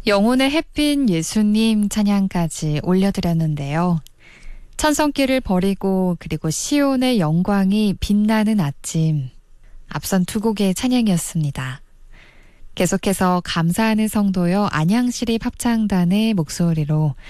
영혼의 햇빛 예수님 찬양까지 올려드렸는데요. 천성길을 버리고 그리고 시온의 영광이 빛나는 아침. 앞선 두 곡의 찬양이었습니다. 계속해서 감사하는 성도여 안양시립 합창단의 목소리로